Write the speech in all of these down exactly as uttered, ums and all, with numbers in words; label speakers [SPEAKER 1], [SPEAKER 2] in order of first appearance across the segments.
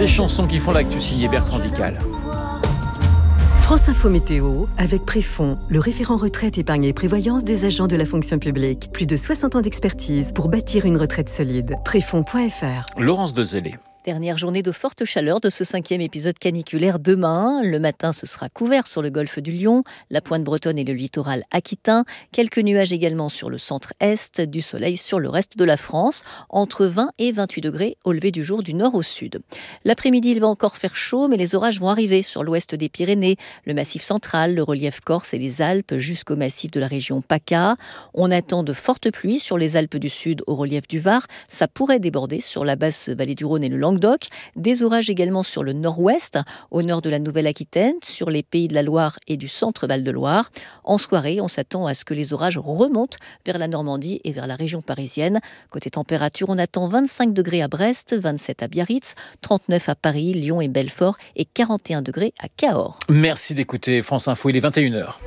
[SPEAKER 1] Ces chansons qui font l'actu signé Bertrand Dical.
[SPEAKER 2] France Info Météo, avec Préfond, le référent retraite, épargne et prévoyance des agents de la fonction publique. Plus de soixante ans d'expertise pour bâtir une retraite solide. Préfond point F R.
[SPEAKER 1] Laurence Dezellé.
[SPEAKER 3] Dernière journée de forte chaleur de ce cinquième épisode caniculaire demain. Le matin, ce sera couvert sur le golfe du Lion, la pointe bretonne et le littoral aquitain. Quelques nuages également sur le centre-est, du soleil sur le reste de la France. Entre vingt et vingt-huit degrés au lever du jour du nord au sud. L'après-midi, il va encore faire chaud, mais les orages vont arriver sur l'ouest des Pyrénées, le massif central, le relief corse et les Alpes jusqu'au massif de la région PACA. On attend de fortes pluies sur les Alpes du Sud au relief du Var. Ça pourrait déborder sur la basse vallée du Rhône et le Languedoc. Des orages également sur le nord-ouest, au nord de la Nouvelle-Aquitaine, sur les Pays de la Loire et du centre Val-de-Loire. En soirée, on s'attend à ce que les orages remontent vers la Normandie et vers la région parisienne. Côté température, on attend vingt-cinq degrés à Brest, vingt-sept à Biarritz, trente-neuf à Paris, Lyon et Belfort et quarante et un degrés à Cahors.
[SPEAKER 1] Merci d'écouter France Info, il est vingt et une heures.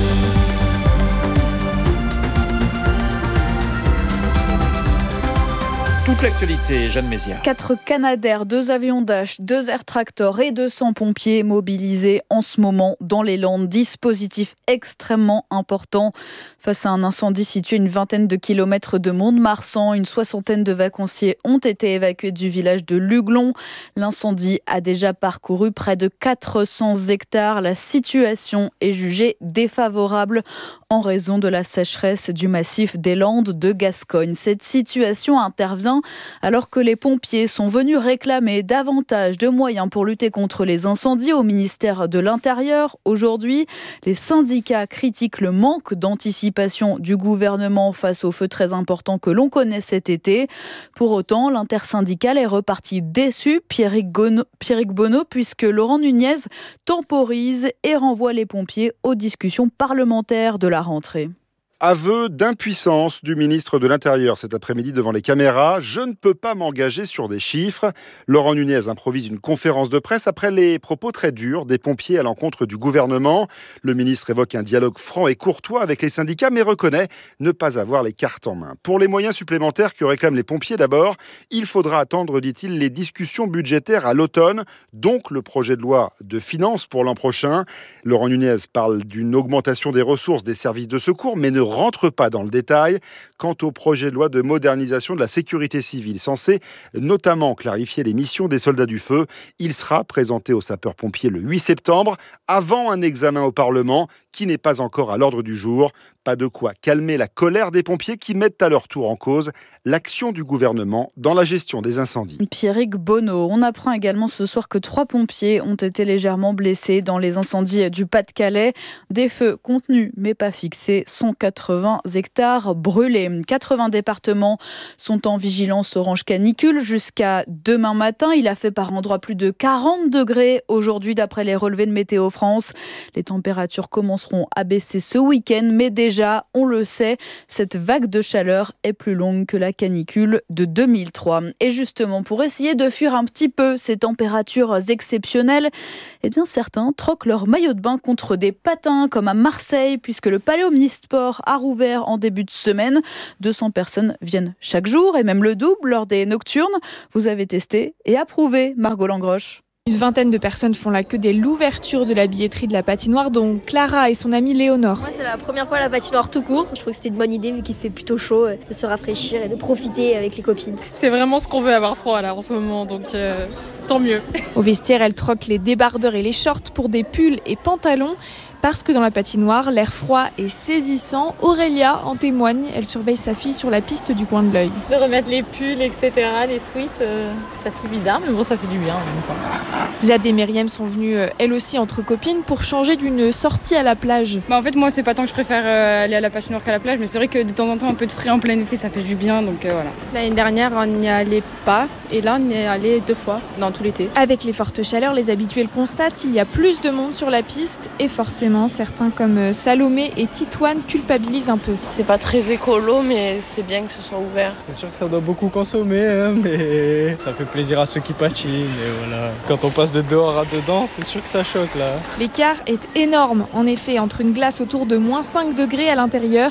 [SPEAKER 1] Toute l'actualité, Jeanne Mézières.
[SPEAKER 4] Quatre Canadair, deux avions Dash, deux Air Tractor et deux cents pompiers mobilisés en ce moment dans les Landes. Dispositif extrêmement important face à un incendie situé une vingtaine de kilomètres de Mont-de-Marsan. Une soixantaine de vacanciers ont été évacués du village de Luglon. L'incendie a déjà parcouru près de quatre cents hectares. La situation est jugée défavorable en raison de la sécheresse du massif des Landes de Gascogne. Cette situation intervient alors que les pompiers sont venus réclamer davantage de moyens pour lutter contre les incendies au ministère de l'Intérieur. Aujourd'hui, les syndicats critiquent le manque d'anticipation du gouvernement face aux feux très importants que l'on connaît cet été. Pour autant, l'intersyndicale est reparti déçu, Pierrick Bonneau, puisque Laurent Nunez temporise et renvoie les pompiers aux discussions parlementaires de la rentrée.
[SPEAKER 5] Aveu d'impuissance du ministre de l'Intérieur cet après-midi devant les caméras. Je ne peux pas m'engager sur des chiffres. Laurent Nunez improvise une conférence de presse après les propos très durs des pompiers à l'encontre du gouvernement. Le ministre évoque un dialogue franc et courtois avec les syndicats, mais reconnaît ne pas avoir les cartes en main. Pour les moyens supplémentaires que réclament les pompiers d'abord, il faudra attendre, dit-il, les discussions budgétaires à l'automne, donc le projet de loi de finances pour l'an prochain. Laurent Nunez parle d'une augmentation des ressources des services de secours, mais ne rentre pas dans le détail quant au projet de loi de modernisation de la sécurité civile, censé notamment clarifier les missions des soldats du feu. Il sera présenté aux sapeurs-pompiers le huit septembre, avant un examen au Parlement qui n'est pas encore à l'ordre du jour. Pas de quoi calmer la colère des pompiers qui mettent à leur tour en cause l'action du gouvernement dans la gestion des incendies.
[SPEAKER 4] Pierrick Bonneau, on apprend également ce soir que trois pompiers ont été légèrement blessés dans les incendies du Pas-de-Calais. Des feux contenus mais pas fixés, cent quatre-vingts hectares brûlés. quatre-vingts départements sont en vigilance orange canicule jusqu'à demain matin. Il a fait par endroits plus de quarante degrés aujourd'hui d'après les relevés de Météo France. Les températures commenceront à baisser ce week-end, mais déjà Déjà, on le sait, cette vague de chaleur est plus longue que la canicule de deux mille trois. Et justement, pour essayer de fuir un petit peu ces températures exceptionnelles, eh bien certains troquent leur maillot de bain contre des patins, comme à Marseille, puisque le Palais Omnisport a rouvert en début de semaine. deux cents personnes viennent chaque jour, et même le double lors des nocturnes. Vous avez testé et approuvé, Margot Langroche.
[SPEAKER 6] Une vingtaine de personnes font la queue dès l'ouverture de la billetterie de la patinoire, dont Clara et son amie Léonore.
[SPEAKER 7] Moi, c'est la première fois à la patinoire tout court. Je trouve que c'était une bonne idée vu qu'il fait plutôt chaud, de se rafraîchir et de profiter avec les copines.
[SPEAKER 8] C'est vraiment ce qu'on veut, avoir froid là en ce moment, donc euh, tant mieux.
[SPEAKER 6] Au vestiaire, elle troque les débardeurs et les shorts pour des pulls et pantalons. Parce que dans la patinoire, l'air froid est saisissant. Aurélia en témoigne, elle surveille sa fille sur la piste du coin de l'œil.
[SPEAKER 8] De remettre les pulls, et cetera, les sweats, euh, ça fait bizarre, mais bon, ça fait du bien en même temps.
[SPEAKER 6] Jade et Myriam sont venues, euh, elles aussi, entre copines, pour changer d'une sortie à la plage.
[SPEAKER 8] Bah en fait, moi, c'est pas tant que je préfère euh, aller à la patinoire qu'à la plage, mais c'est vrai que de temps en temps, un peu de frais en plein été, ça fait du bien, donc euh, voilà.
[SPEAKER 9] L'année dernière, on n'y allait pas, et là, on y est allé deux fois dans tout l'été.
[SPEAKER 6] Avec les fortes chaleurs, les habitués le constatent, il y a plus de monde sur la piste, et forcément, certains comme Salomé et Titoine culpabilisent un peu.
[SPEAKER 10] C'est pas très écolo, mais c'est bien que ce soit ouvert.
[SPEAKER 11] C'est sûr que ça doit beaucoup consommer, hein, mais ça fait plaisir à ceux qui patinent. Et voilà. Quand on passe de dehors à dedans, c'est sûr que ça choque là.
[SPEAKER 6] L'écart est énorme, en effet, entre une glace autour de moins cinq degrés à l'intérieur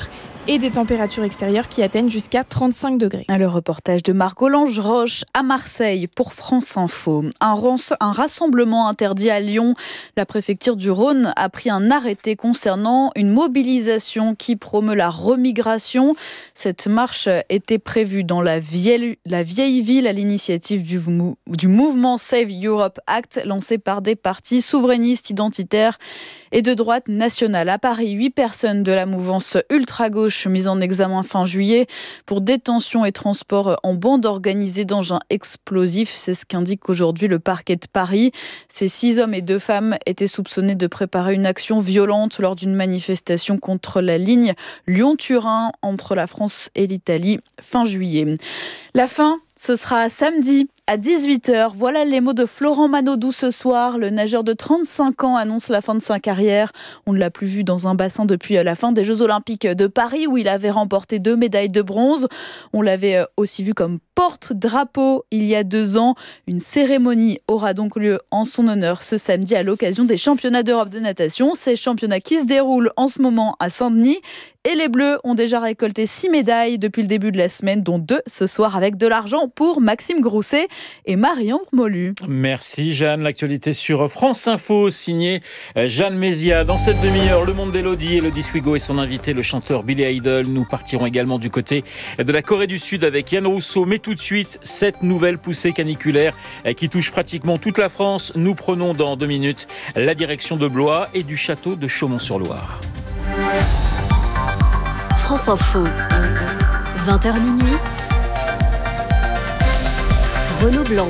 [SPEAKER 6] et des températures extérieures qui atteignent jusqu'à trente-cinq degrés.
[SPEAKER 4] Le reportage de Marc-Olange Roche à Marseille pour France Info. Un, ran- un rassemblement interdit à Lyon. La préfecture du Rhône a pris un arrêté concernant une mobilisation qui promeut la remigration. Cette marche était prévue dans la vieille, la vieille ville à l'initiative du, mou- du mouvement Save Europe Act lancé par des partis souverainistes identitaires et de droite nationale. À Paris, huit personnes de la mouvance ultra-gauche mises en examen fin juillet pour détention et transport en bande organisée d'engins explosifs. C'est ce qu'indique aujourd'hui le parquet de Paris. Ces six hommes et deux femmes étaient soupçonnés de préparer une action violente lors d'une manifestation contre la ligne Lyon-Turin entre la France et l'Italie fin juillet. La fin, ce sera samedi à dix-huit heures. Voilà les mots de Florent Manodou ce soir. Le nageur de trente-cinq ans annonce la fin de sa carrière. On ne l'a plus vu dans un bassin depuis la fin des Jeux Olympiques de Paris où il avait remporté deux médailles de bronze. On l'avait aussi vu comme porte-drapeau il y a deux ans. Une cérémonie aura donc lieu en son honneur ce samedi à l'occasion des championnats d'Europe de natation. Ces championnats qui se déroulent en ce moment à Saint-Denis. Et les Bleus ont déjà récolté six médailles depuis le début de la semaine, dont deux ce soir avec de l'argent pour Maxime Grousset et Marie-Ambre Molu.
[SPEAKER 1] Merci Jeanne. L'actualité sur France Info, signée Jeanne Mézia. Dans cette demi-heure, le monde d'Elodie. Elodie Swigo et son invité, le chanteur Billy Idol. Nous partirons également du côté de la Corée du Sud avec Yann Rousseau. Mais tout de suite, cette nouvelle poussée caniculaire qui touche pratiquement toute la France. Nous prenons dans deux minutes la direction de Blois et du château de Chaumont-sur-Loire.
[SPEAKER 2] France Info, vingt heures minuit, Renaud Blanc.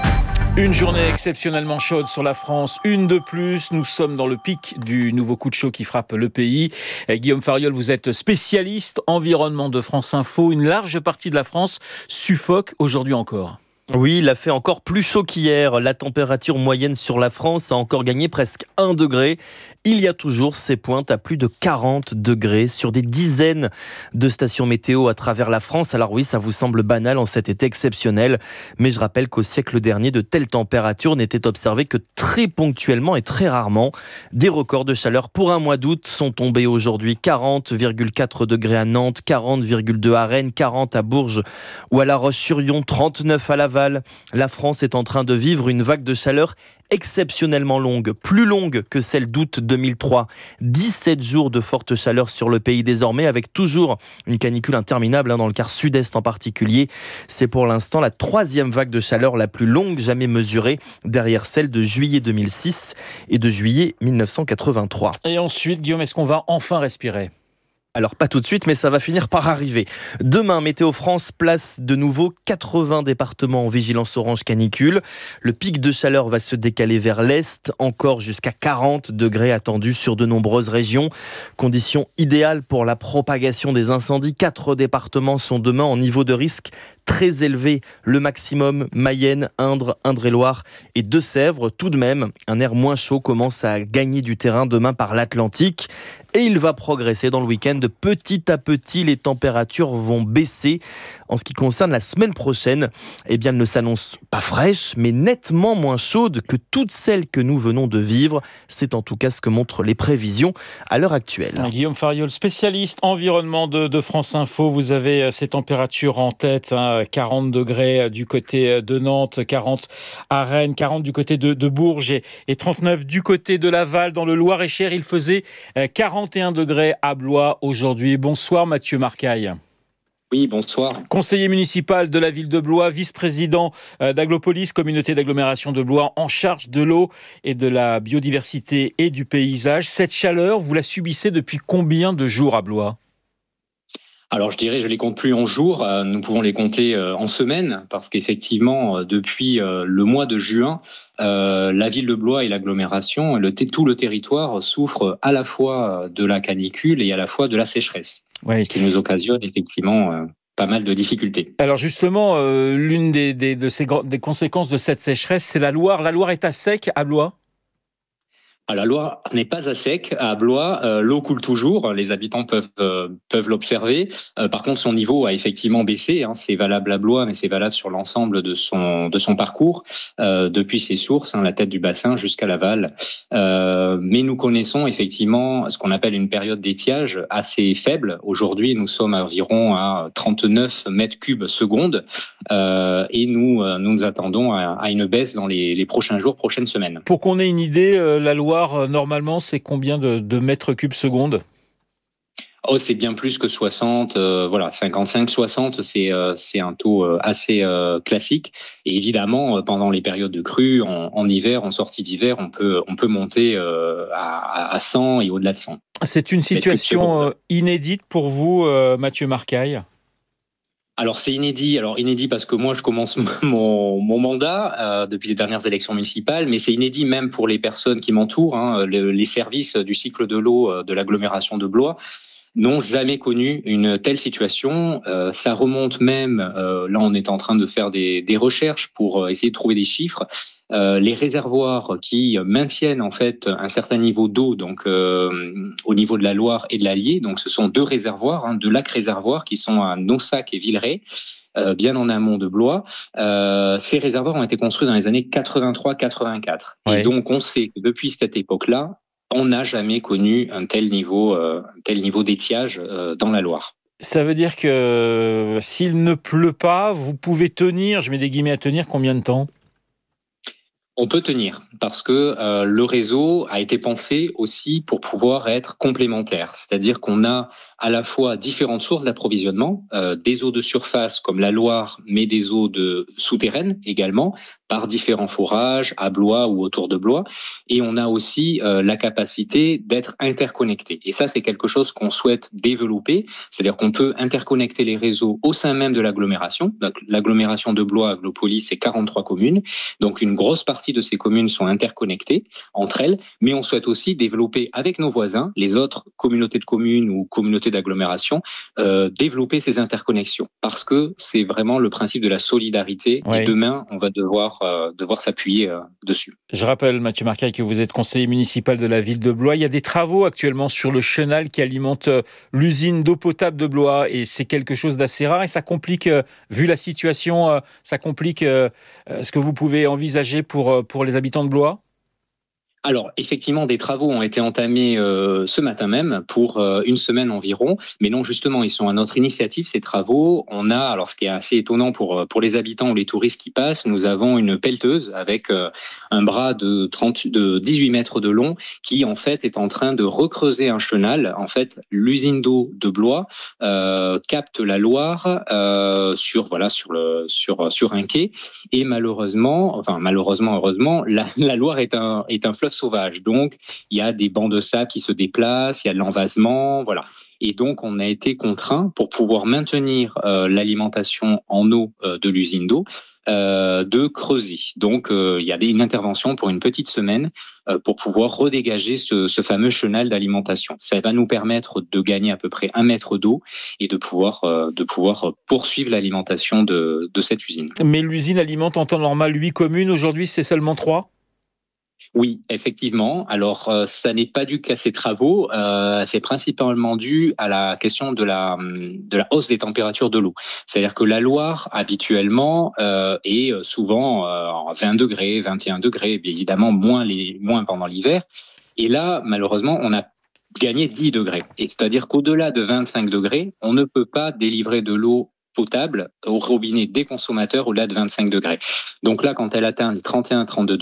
[SPEAKER 1] Une journée exceptionnellement chaude sur la France, une de plus. Nous sommes dans le pic du nouveau coup de chaud qui frappe le pays. Guillaume Fariol, vous êtes spécialiste environnement de France Info. Une large partie de la France suffoque aujourd'hui encore.
[SPEAKER 12] Oui, il a fait encore plus chaud qu'hier. La température moyenne sur la France a encore gagné presque un degré. Il y a toujours ces pointes à plus de quarante degrés sur des dizaines de stations météo à travers la France. Alors oui, ça vous semble banal en cet été exceptionnel, mais je rappelle qu'au siècle dernier, de telles températures n'étaient observées que très ponctuellement et très rarement. Des records de chaleur pour un mois d'août sont tombés aujourd'hui. quarante virgule quatre degrés à Nantes, quarante virgule deux à Rennes, quarante à Bourges ou à La Roche-sur-Yon, trente-neuf à Laval. La France est en train de vivre une vague de chaleur exceptionnellement longue, plus longue que celle d'août deux mille trois. dix-sept jours de forte chaleur sur le pays désormais, avec toujours une canicule interminable hein, dans le quart sud-est en particulier. C'est pour l'instant la troisième vague de chaleur la plus longue jamais mesurée, derrière celle de juillet deux mille six et de juillet dix-neuf cent quatre-vingt-trois.
[SPEAKER 1] Et ensuite, Guillaume, est-ce qu'on va enfin respirer ?
[SPEAKER 12] Alors pas tout de suite, mais ça va finir par arriver. Demain, Météo France place de nouveau quatre-vingts départements en vigilance orange canicule. Le pic de chaleur va se décaler vers l'est, encore jusqu'à quarante degrés attendus sur de nombreuses régions. Conditions idéales pour la propagation des incendies. Quatre départements sont demain en niveau de risque très élevé. Le maximum, Mayenne, Indre, Indre-et-Loire et Deux-Sèvres. Tout de même, un air moins chaud commence à gagner du terrain demain par l'Atlantique. Et il va progresser dans le week-end. Petit à petit, les températures vont baisser. En ce qui concerne la semaine prochaine, eh bien, elle ne s'annonce pas fraîche, mais nettement moins chaude que toutes celles que nous venons de vivre. C'est en tout cas ce que montrent les prévisions à l'heure actuelle.
[SPEAKER 1] Guillaume Fariol, spécialiste environnement de, de France Info. Vous avez ces températures en tête, hein, quarante degrés du côté de Nantes, quarante à Rennes, quarante du côté de, de Bourges et, et trente-neuf du côté de Laval. Dans le Loir-et-Cher, il faisait quarante et un degrés à Blois aujourd'hui. Bonsoir Mathieu Marcaille.
[SPEAKER 13] Oui, bonsoir.
[SPEAKER 1] Conseiller municipal de la ville de Blois, vice-président d'Aglopolis, communauté d'agglomération de Blois, en charge de l'eau et de la biodiversité et du paysage. Cette chaleur, vous la subissez depuis combien de jours à Blois ?
[SPEAKER 13] Alors je dirais, je les compte plus en jours, nous pouvons les compter en semaines, parce qu'effectivement, depuis le mois de juin, euh, la ville de Blois et l'agglomération, le, tout le territoire souffre à la fois de la canicule et à la fois de la sécheresse, oui. Ce qui nous occasionne effectivement euh, pas mal de difficultés.
[SPEAKER 1] Alors justement, euh, l'une des, des, de ces, des conséquences de cette sécheresse, c'est la Loire. La Loire est à sec à Blois ?
[SPEAKER 13] Ah, la Loire n'est pas à sec. À Blois, euh, l'eau coule toujours. Les habitants peuvent euh, peuvent l'observer. Euh, par contre, son niveau a effectivement baissé. Hein. C'est valable à Blois, mais c'est valable sur l'ensemble de son de son parcours, euh, depuis ses sources, hein, la tête du bassin jusqu'à l'aval. Euh, mais nous connaissons effectivement ce qu'on appelle une période d'étiage assez faible. Aujourd'hui, nous sommes environ à trente-neuf mètres cubes seconde, euh, et nous euh, nous nous attendons à, à une baisse dans les, les prochains jours, prochaines semaines.
[SPEAKER 1] Pour qu'on ait une idée, euh, la Loire, euh, normalement, c'est combien de, de mètres cubes seconde ?
[SPEAKER 13] Oh, c'est bien plus que soixante, euh, voilà, cinquante-cinq, soixante, c'est euh, c'est un taux euh, assez euh, classique. Et évidemment, euh, pendant les périodes de crue, en, en hiver, en sortie d'hiver, on peut on peut monter euh, à, à cent et au-delà de cent.
[SPEAKER 1] C'est une situation euh, inédite pour vous, euh, Mathieu Marcaille ?
[SPEAKER 13] Alors c'est inédit. Alors inédit parce que moi je commence mon, mon mandat euh, depuis les dernières élections municipales, mais c'est inédit même pour les personnes qui m'entourent. Hein, le, les services du cycle de l'eau euh, de l'agglomération de Blois n'ont jamais connu une telle situation. Euh, ça remonte même, euh, là on est en train de faire des, des recherches pour essayer de trouver des chiffres. Euh, les réservoirs qui maintiennent en fait un certain niveau d'eau, donc euh, au niveau de la Loire et de l'Allier. Donc ce sont deux réservoirs, hein, deux lacs réservoirs qui sont à Naussac et Villeray, euh, bien en amont de Blois. Euh, ces réservoirs ont été construits dans les années quatre-vingt-trois quatre-vingt-quatre. Ouais. Et donc on sait que depuis cette époque-là, on n'a jamais connu un tel niveau, euh, un tel niveau d'étiage euh, dans la Loire.
[SPEAKER 1] Ça veut dire que s'il ne pleut pas, vous pouvez tenir, je mets des guillemets à tenir, combien de temps ?
[SPEAKER 13] On peut tenir parce que euh, le réseau a été pensé aussi pour pouvoir être complémentaire. C'est-à-dire qu'on a à la fois différentes sources d'approvisionnement, euh, des eaux de surface comme la Loire, mais des eaux de souterraines également, par différents forages, à Blois ou autour de Blois. Et on a aussi euh, la capacité d'être interconnecté. Et ça, c'est quelque chose qu'on souhaite développer. C'est-à-dire qu'on peut interconnecter les réseaux au sein même de l'agglomération. Donc, l'agglomération de Blois, Aglopolis, c'est quarante-trois communes. Donc, une grosse partie de ces communes sont interconnectées entre elles. Mais on souhaite aussi développer avec nos voisins, les autres communautés de communes ou communautés d'agglomération, euh, développer ces interconnexions. Parce que c'est vraiment le principe de la solidarité. Oui. Et demain, on va devoir, euh, devoir s'appuyer euh, dessus.
[SPEAKER 1] Je rappelle, Mathieu Marcaille, que vous êtes conseiller municipal de la ville de Blois. Il y a des travaux actuellement sur le chenal qui alimente l'usine d'eau potable de Blois. Et c'est quelque chose d'assez rare. Et ça complique, euh, vu la situation, euh, ça complique euh, ce que vous pouvez envisager pour, pour les habitants de Blois ?
[SPEAKER 13] Alors, effectivement, des travaux ont été entamés euh, ce matin même pour euh, une semaine environ. Mais non, justement, ils sont à notre initiative, ces travaux. On a, alors ce qui est assez étonnant pour, pour les habitants ou les touristes qui passent, nous avons une pelleteuse avec euh, un bras de, trente, de dix-huit mètres de long qui, en fait, est en train de recreuser un chenal. En fait, l'usine d'eau de Blois euh, capte la Loire euh, sur, voilà, sur, le, sur, sur un quai. Et malheureusement, enfin malheureusement, heureusement, la, la Loire est un, est un fleuve sauvage. Donc, il y a des bancs de sable qui se déplacent, il y a de l'envasement, voilà. Et donc, on a été contraint pour pouvoir maintenir euh, l'alimentation en eau euh, de l'usine d'eau, euh, de creuser. Donc, euh, il y a une intervention pour une petite semaine euh, pour pouvoir redégager ce, ce fameux chenal d'alimentation. Ça va nous permettre de gagner à peu près un mètre d'eau et de pouvoir, euh, de pouvoir poursuivre l'alimentation de, de cette usine.
[SPEAKER 1] Mais l'usine alimente en temps normal huit communes. Aujourd'hui, c'est seulement trois ?
[SPEAKER 13] Oui, effectivement. Alors, euh, ça n'est pas dû qu'à ces travaux. Euh, c'est principalement dû à la question de la, de la hausse des températures de l'eau. C'est-à-dire que la Loire, habituellement, euh, est souvent euh, vingt degrés, vingt et un degrés, bien évidemment moins, les, moins pendant l'hiver. Et là, malheureusement, on a gagné dix degrés. Et c'est-à-dire qu'au-delà de vingt-cinq degrés, on ne peut pas délivrer de l'eau potable au robinet des consommateurs au-delà de vingt-cinq degrés. Donc là, quand elle atteint les trente et un à trente-deux